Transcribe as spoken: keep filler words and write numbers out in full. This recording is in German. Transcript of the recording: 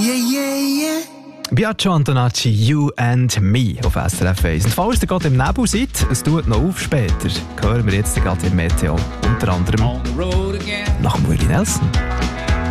Yeah, yeah, yeah. Biagio Antonacci, You and Me auf S R F eins. Und falls ihr gerade im Nebel seid, es tut noch auf später, hören wir jetzt gerade im Meteo. Unter anderem nach Willie Nelson.